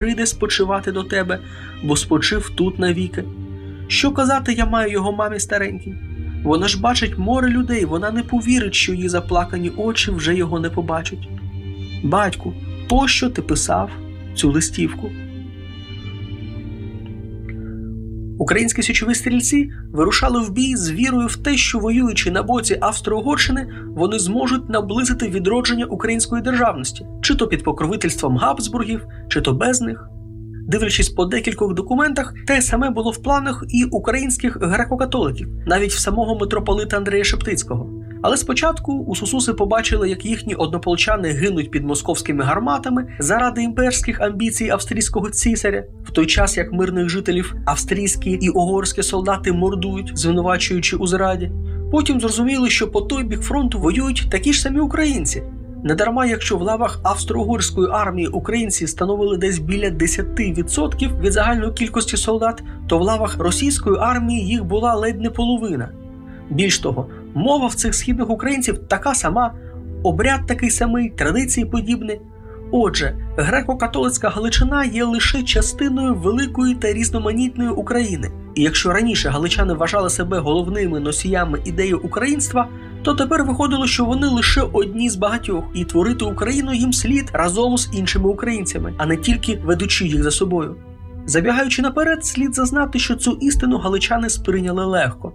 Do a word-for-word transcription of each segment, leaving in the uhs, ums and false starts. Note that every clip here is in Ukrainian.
прийде спочивати до тебе, бо спочив тут навіки. Що казати я маю його мамі старенькій? Вона ж бачить море людей, вона не повірить, що її заплакані очі вже його не побачать. Батьку, пощо ти писав цю листівку? Українські січові стрільці вирушали в бій з вірою в те, що воюючи на боці Австро-Угорщини, вони зможуть наблизити відродження української державності, чи то під покровительством Габсбургів, чи то без них. Дивлячись по декількох документах, те саме було в планах і українських греко-католиків, навіть в самого митрополита Андрія Шептицького. Але спочатку усусуси побачили, як їхні однополчани гинуть під московськими гарматами заради імперських амбіцій австрійського цісаря, в той час як мирних жителів австрійські і угорські солдати мордують, звинувачуючи у зраді. Потім зрозуміли, що по той бік фронту воюють такі ж самі українці. Недарма, якщо в лавах австро-угорської армії українці становили десь біля десять відсотків від загальної кількості солдат, то в лавах російської армії їх була ледь не половина. Більш того, мова в цих східних українців така сама, обряд такий самий, традиції подібні. Отже, греко-католицька Галичина є лише частиною великої та різноманітної України. І якщо раніше галичани вважали себе головними носіями ідеї українства, то тепер виходило, що вони лише одні з багатьох, і творити Україну їм слід разом з іншими українцями, а не тільки ведучи їх за собою. Забігаючи наперед, слід зазнати, що цю істину галичани сприйняли легко.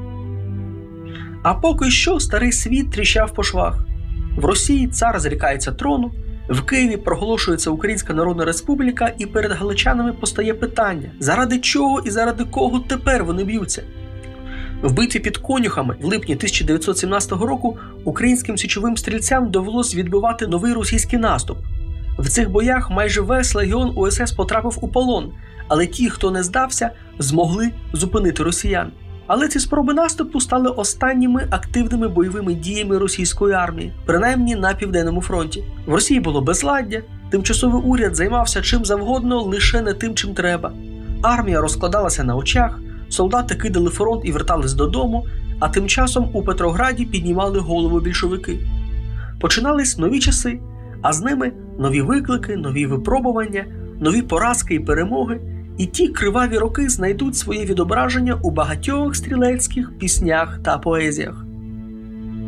А поки що старий світ тріщав по швах. В Росії цар зрікається трону, в Києві проголошується Українська Народна Республіка, і перед галичанами постає питання, заради чого і заради кого тепер вони б'ються. В битві під Конюхами в липні тисяча дев'ятсот сімнадцятого року українським січовим стрільцям довелось відбивати новий російський наступ. В цих боях майже весь легіон УСС потрапив у полон, але ті, хто не здався, змогли зупинити росіян. Але ці спроби наступу стали останніми активними бойовими діями російської армії, принаймні на Південному фронті. В Росії було безладдя, тимчасовий уряд займався чим завгодно, лише не тим, чим треба. Армія розкладалася на очах, солдати кидали фронт і вертались додому, а тим часом у Петрограді піднімали голову більшовики. Починались нові часи, а з ними нові виклики, нові випробування, нові поразки і перемоги. І ті криваві роки знайдуть своє відображення у багатьох стрілецьких піснях та поезіях.